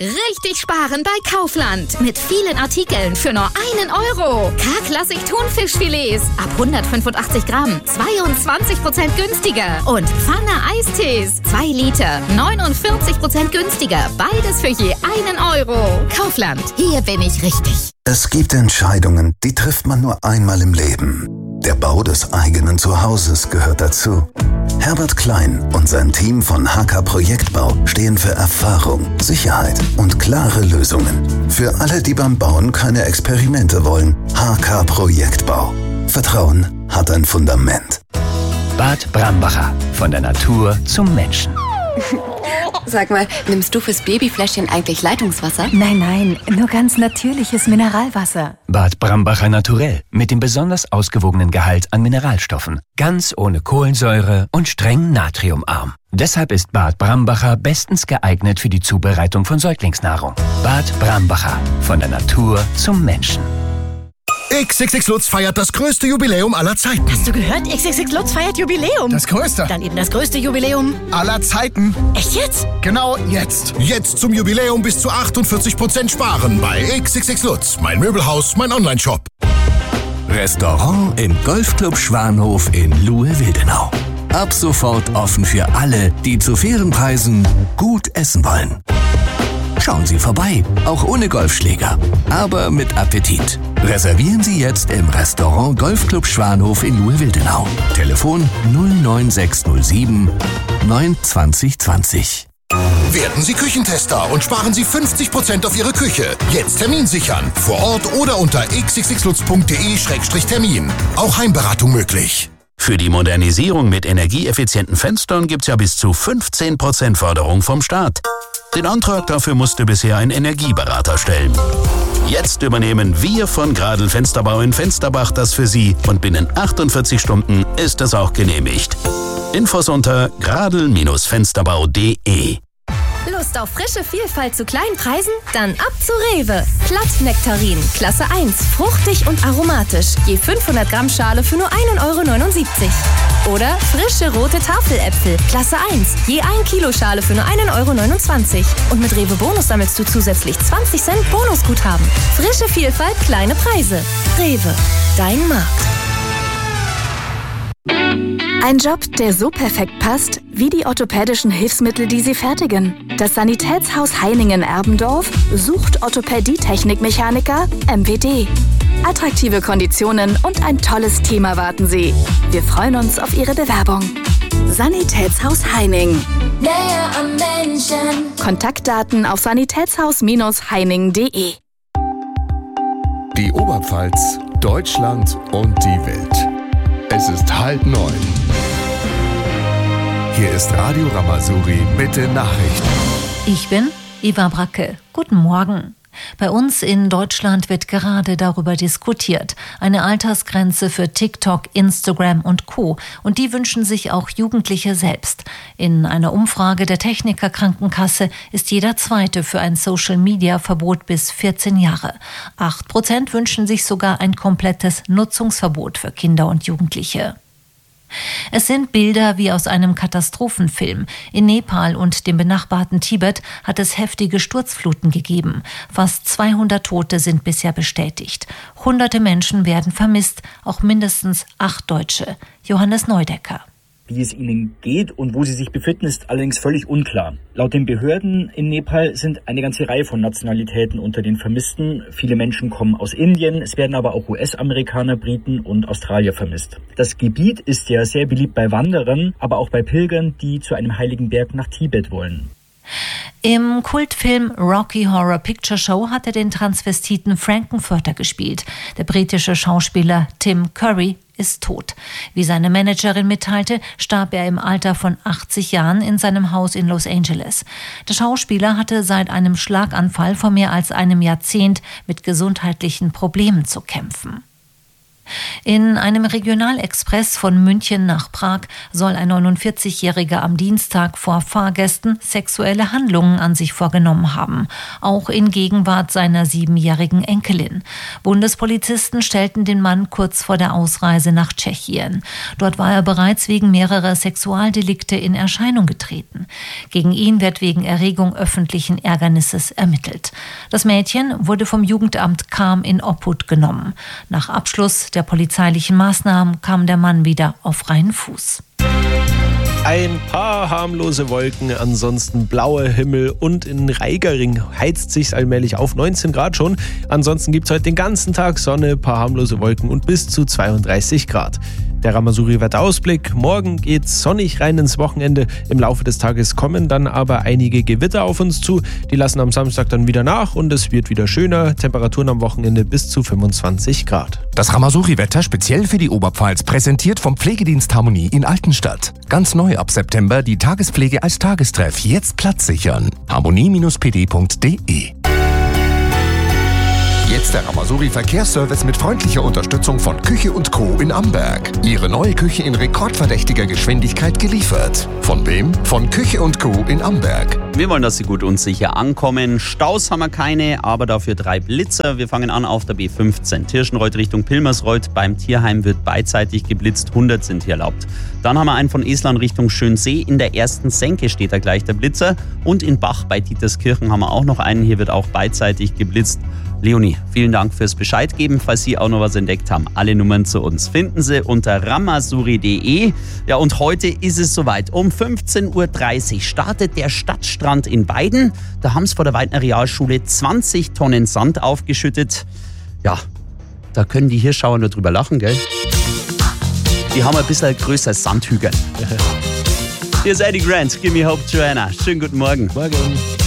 Richtig sparen bei Kaufland. Mit vielen Artikeln für nur 1 Euro. K-Klassik Thunfischfilets ab 185 Gramm. 22% günstiger. Und Pfanne Eistees. 2 Liter. 49% günstiger. Beides für je 1 Euro. Kaufland. Hier bin ich richtig. Es gibt Entscheidungen, die trifft man nur einmal im Leben. Der Bau des eigenen Zuhauses gehört dazu. Herbert Klein und sein Team von HK Projektbau stehen für Erfahrung, Sicherheit und klare Lösungen. Für alle, die beim Bauen keine Experimente wollen, HK Projektbau. Vertrauen hat ein Fundament. Bad Brambacher. Von der Natur zum Menschen. Sag mal, nimmst du fürs Babyfläschchen eigentlich Leitungswasser? Nein, nur ganz natürliches Mineralwasser. Bad Brambacher Naturell mit dem besonders ausgewogenen Gehalt an Mineralstoffen. Ganz ohne Kohlensäure und streng natriumarm. Deshalb ist Bad Brambacher bestens geeignet für die Zubereitung von Säuglingsnahrung. Bad Brambacher. Von der Natur zum Menschen. XXX Lutz feiert das größte Jubiläum aller Zeiten. Hast du gehört? XXX Lutz feiert Jubiläum. Das größte. Dann eben das größte Jubiläum aller Zeiten. Echt jetzt? Genau jetzt. Jetzt zum Jubiläum bis zu 48% sparen bei XXX Lutz. Mein Möbelhaus, mein Onlineshop. Restaurant im Golfclub Schwanhof in Luhe-Wildenau. Ab sofort offen für alle, die zu fairen Preisen gut essen wollen. Schauen Sie vorbei, auch ohne Golfschläger, aber mit Appetit. Reservieren Sie jetzt im Restaurant Golfclub Schwanhof in Luhe-Wildenau. Telefon 09607 92020. Werden Sie Küchentester und sparen Sie 50% auf Ihre Küche. Jetzt Termin sichern. Vor Ort oder unter xxxlutz.de/termin. Auch Heimberatung möglich. Für die Modernisierung mit energieeffizienten Fenstern gibt's ja bis zu 15% Förderung vom Staat. Den Antrag dafür musste bisher ein Energieberater stellen. Jetzt übernehmen wir von Gradl Fensterbau in Fensterbach das für Sie und binnen 48 Stunden ist es auch genehmigt. Infos unter gradl-fensterbau.de. Lust auf frische Vielfalt zu kleinen Preisen? Dann ab zu Rewe. Glattnektarin, Klasse 1, fruchtig und aromatisch. Je 500 Gramm Schale für nur 1,79 €. Oder frische rote Tafeläpfel, Klasse 1, je 1 Kilo Schale für nur 1,29 €. Und mit Rewe Bonus sammelst du zusätzlich 20 Cent Bonusguthaben. Frische Vielfalt, kleine Preise. Rewe, dein Markt. Ein Job, der so perfekt passt, wie die orthopädischen Hilfsmittel, die sie fertigen. Das Sanitätshaus Heiningen-Erbendorf sucht Orthopädie-Technikmechaniker MWD. Attraktive Konditionen und ein tolles Team erwarten Sie. Wir freuen uns auf Ihre Bewerbung. Sanitätshaus Heining. Näher am Menschen. Kontaktdaten auf sanitätshaus-heining.de. Die Oberpfalz, Deutschland und die Welt. Es ist 8:30. Hier ist Radio Ramazuri mit den Nachrichten. Ich bin Eva Bracke. Guten Morgen. Bei uns in Deutschland wird gerade darüber diskutiert. Eine Altersgrenze für TikTok, Instagram und Co. Und die wünschen sich auch Jugendliche selbst. In einer Umfrage der Techniker Krankenkasse ist jeder Zweite für ein Social-Media-Verbot bis 14 Jahre. 8% wünschen sich sogar ein komplettes Nutzungsverbot für Kinder und Jugendliche. Es sind Bilder wie aus einem Katastrophenfilm. In Nepal und dem benachbarten Tibet hat es heftige Sturzfluten gegeben. Fast 200 Tote sind bisher bestätigt. Hunderte Menschen werden vermisst, auch mindestens 8 Deutsche. Johannes Neudecker. Wie es ihnen geht und wo sie sich befinden, ist allerdings völlig unklar. Laut den Behörden in Nepal sind eine ganze Reihe von Nationalitäten unter den Vermissten. Viele Menschen kommen aus Indien, es werden aber auch US-Amerikaner, Briten und Australier vermisst. Das Gebiet ist ja sehr beliebt bei Wanderern, aber auch bei Pilgern, die zu einem heiligen Berg nach Tibet wollen. Im Kultfilm Rocky Horror Picture Show hat er den Transvestiten Frankenfurter gespielt. Der britische Schauspieler Tim Curry ist tot. Wie seine Managerin mitteilte, starb er im Alter von 80 Jahren in seinem Haus in Los Angeles. Der Schauspieler hatte seit einem Schlaganfall vor mehr als einem Jahrzehnt mit gesundheitlichen Problemen zu kämpfen. In einem Regionalexpress von München nach Prag soll ein 49-Jähriger am Dienstag vor Fahrgästen sexuelle Handlungen an sich vorgenommen haben, auch in Gegenwart seiner 7-jährigen Enkelin. Bundespolizisten stellten den Mann kurz vor der Ausreise nach Tschechien. Dort war er bereits wegen mehrerer Sexualdelikte in Erscheinung getreten. Gegen ihn wird wegen Erregung öffentlichen Ärgernisses ermittelt. Das Mädchen wurde vom Jugendamt Cham in Obhut genommen. Nach Abschluss der polizeilichen Maßnahmen kam der Mann wieder auf freien Fuß. Ein paar harmlose Wolken, ansonsten blauer Himmel und in Reigering heizt sich's allmählich auf, 19 Grad schon. Ansonsten gibt's heute den ganzen Tag Sonne, paar harmlose Wolken und bis zu 32 Grad. Der Ramasuri-Wetterausblick. Morgen geht's sonnig rein ins Wochenende. Im Laufe des Tages kommen dann aber einige Gewitter auf uns zu. Die lassen am Samstag dann wieder nach und es wird wieder schöner. Temperaturen am Wochenende bis zu 25 Grad. Das Ramasuri-Wetter speziell für die Oberpfalz präsentiert vom Pflegedienst Harmonie in Altenstadt. Ganz neu ab September die Tagespflege als Tagestreff. Jetzt Platz sichern. harmonie-pd.de. Jetzt der Ramasuri Verkehrsservice mit freundlicher Unterstützung von Küche & Co. in Amberg. Ihre neue Küche in rekordverdächtiger Geschwindigkeit geliefert. Von wem? Von Küche & Co. in Amberg. Wir wollen, dass Sie gut und sicher ankommen. Staus haben wir keine, aber dafür 3 Blitzer. Wir fangen an auf der B15. Tirschenreuth Richtung Pilmersreuth. Beim Tierheim wird beidseitig geblitzt. 100 sind hier erlaubt. Dann haben wir einen von Eslarn Richtung Schönsee. In der ersten Senke steht da gleich der Blitzer. Und in Bach bei Dieterskirchen haben wir auch noch einen. Hier wird auch beidseitig geblitzt. Leonie, vielen Dank fürs Bescheid geben. Falls Sie auch noch was entdeckt haben, alle Nummern zu uns finden Sie unter ramasuri.de. Ja, und heute ist es soweit. Um 15.30 Uhr startet der Stadtstrand in Weiden. Da haben sie vor der Weidner Realschule 20 Tonnen Sand aufgeschüttet. Ja, da können die Hirschauer nur drüber lachen, gell? Die haben ein bisschen größeres Sandhügel. Hier ist Eddie Grant, Give Me Hope, Joanna. Schönen guten Morgen. Morgen.